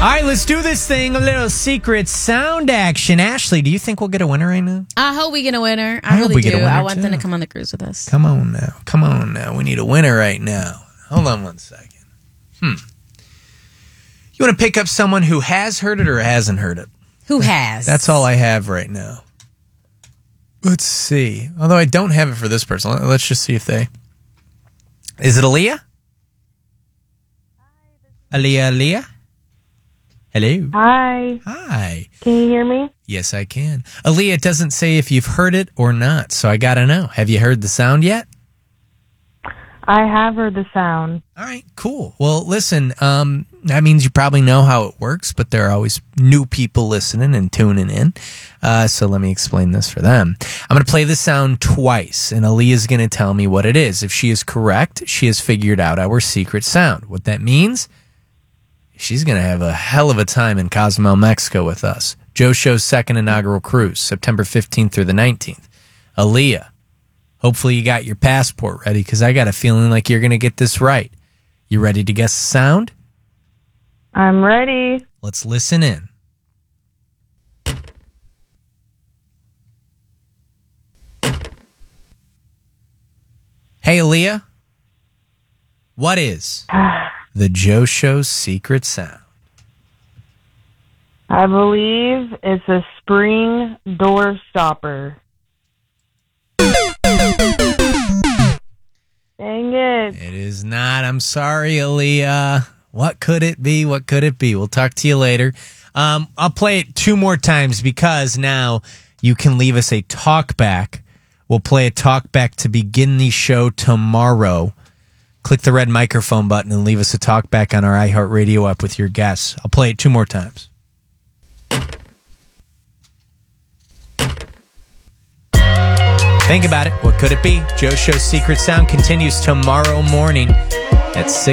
right, let's do this thing. A little secret sound action. Ashley, do you think we'll get a winner right now? I hope we get a winner. I hope really we get do. a winner, I want them too. to come on the cruise with us. Come on now. We need a winner right now. Hold on one second. You want to pick up someone who has heard it or hasn't heard it? Who has? That's all I have right now. Let's see. Although I don't have it for this person. Let's just see if they... Is it Aaliyah? Aaliyah? Hello? Hi. Can you hear me? Yes, I can. Aaliyah, it doesn't say if you've heard it or not, so I gotta know. Have you heard the sound yet? I have heard the sound. All right, cool. Well, listen, that means you probably know how it works, but there are always new people listening and tuning in. So let me explain this for them. I'm going to play the sound twice, and Aaliyah's going to tell me what it is. If she is correct, she has figured out our secret sound. What that means, she's going to have a hell of a time in Cozumel, Mexico with us. Joe Show's second inaugural cruise, September 15th through the 19th. Aaliyah, hopefully you got your passport ready, because I got a feeling like you're going to get this right. You ready to guess the sound? I'm ready. Let's listen in. Hey, Aaliyah. What is the Joe Show's secret sound? I believe it's a spring door stopper. Dang it. It is not. I'm sorry, Aaliyah. What could it be? We'll talk to you later. I'll play it 2 more times because now you can leave us a talk back. We'll play a talk back to begin the show tomorrow. Click the red microphone button and leave us a talk back on our iHeartRadio app with your guess. I'll play it 2 more times. Think about it. What could it be? Joe Show's secret sound continues tomorrow morning at 6.